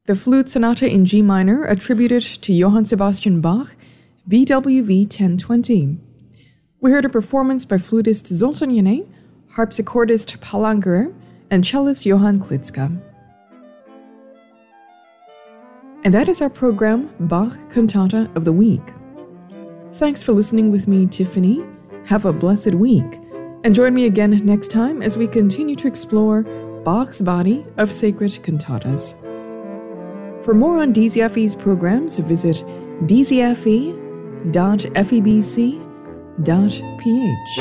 the Flute Sonata in G minor attributed to Johann Sebastian Bach, BWV 1020. We heard a performance by flutist Zoltan Janay, harpsichordist Paul Angerer, and cellist Johann Klitzka. And that is our program, Bach Cantata of the Week. Thanks for listening with me, Tiffany. Have a blessed week. And join me again next time as we continue to explore Bach's body of sacred cantatas. For more on DZFE's programs, visit dzfe.febc.ph.